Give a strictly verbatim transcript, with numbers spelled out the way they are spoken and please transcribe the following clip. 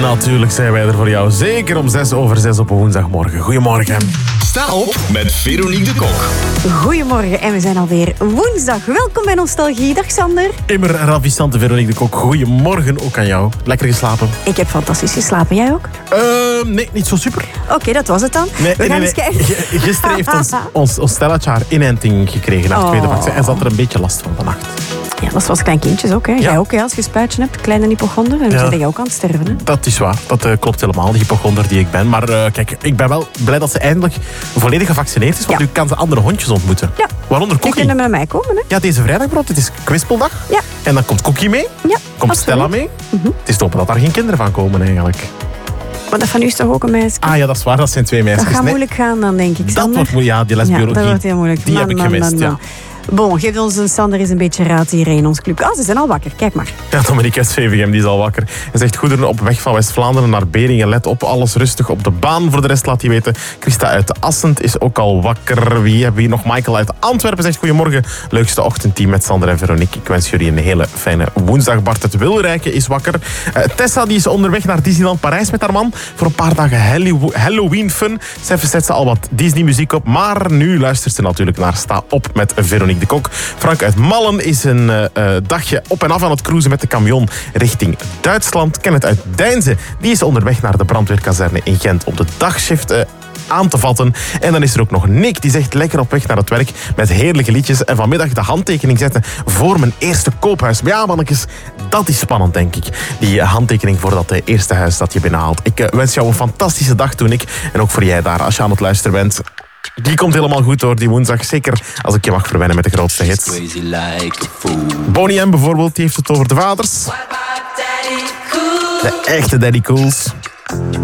Natuurlijk zijn wij er voor jou. Zeker om zes over zes op een woensdagmorgen. Goedemorgen. Sta op met Veronique de Kok. Goedemorgen en we zijn alweer woensdag. Welkom bij Nostalgie. Dag Sander. Immer ravissante Veronique de Kok. Goedemorgen ook aan jou. Lekker geslapen? Ik heb fantastisch geslapen. Jij ook? Uh, nee, niet zo super. Oké, okay, dat was het dan. Nee, we nee, gaan nee, eens kijken. nee. Gisteren heeft ons, ons, ons stelletje haar inenting gekregen na het Oh. tweede vaccin. En ze had er een beetje last van vannacht. Ja, dat is zoals klein kindjes ook. Hè. Ja. Jij ook, hè, als je spuitje hebt, kleine hypochonder. Dan Ja. ben je ook aan het sterven. Hè. Dat is waar. Dat uh, klopt helemaal. De hypochonder die ik ben. Maar uh, kijk, ik ben wel blij dat ze eindelijk volledig gevaccineerd is. Want Ja. nu kan ze andere hondjes ontmoeten. Ja. Waaronder Je Cookie. kunt met mij komen. Hè. Ja, deze vrijdag bijvoorbeeld. Het is kwispeldag. Ja. En dan komt Cookie mee. Ja, Komt absoluut. Stella mee. Mhm. Het is te hopen dat daar geen kinderen van komen eigenlijk. Maar dat van u is toch ook een meisje? Ah ja, dat is waar. Dat zijn twee meisjes. Dat gaat Nee, moeilijk gaan dan, denk ik, dat Sander. wordt moeilijk. Ja, die Ja, lesbiologie. dat wordt heel moeilijk. Die Man, heb ik man, gemist, man, ja. man. Bon, geef ons een Sander eens een beetje raad hier in ons club. Ah, ze zijn al wakker. Kijk maar. Ja, Dominique uit Zwevegem, die is al wakker. Hij zegt goederen op weg van West-Vlaanderen naar Beringen. Let op, alles rustig op de baan. Voor de rest laat hij weten. Christa uit Assend is ook al wakker. Wie hebben we hier nog? Michael uit Antwerpen zegt goedemorgen. Leukste ochtendteam met Sander en Veronique. Ik wens jullie een hele fijne woensdag. Bart uit Wilrijke is wakker. Uh, Tessa die is onderweg naar Disneyland Parijs met haar man. Voor een paar dagen Hallow- Halloween fun. Zelf zet ze al wat Disney muziek op. Maar nu luistert ze natuurlijk naar Sta op met Veronique de Kok. Frank uit Mallen is een uh, uh, dagje op en af aan het cruisen met de camion richting Duitsland. Kenneth uit Deinze die is onderweg naar de brandweerkazerne in Gent op de dagshift uh, aan te vatten. En dan is er ook nog Nick, die zegt lekker op weg naar het werk met heerlijke liedjes en vanmiddag de handtekening zetten voor mijn eerste koophuis. Maar ja, mannetjes, dat is spannend, denk ik. Die uh, handtekening voor dat uh, eerste huis dat je binnenhaalt. Ik uh, wens jou een fantastische dag toe, Nick. En ook voor jij daar, als je aan het luisteren bent. Die komt helemaal goed door die woensdag. Zeker als ik je mag verwennen met de grootste hits. Bonnie M bijvoorbeeld, die heeft het over de vaders. De echte Daddy Cools.